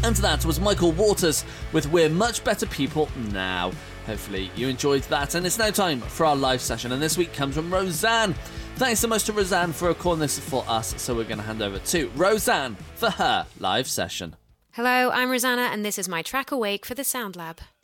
And that was Michael Waters with We're Much Better People Now. Hopefully you enjoyed that, and it's now time for our live session, and this week comes from Roseanne. Thanks so much to Roseanne for recording this for us, so we're going to hand over to Roseanne for her live session. Hello, I'm Rosanna, and this is my track Awake for the Sound Lab.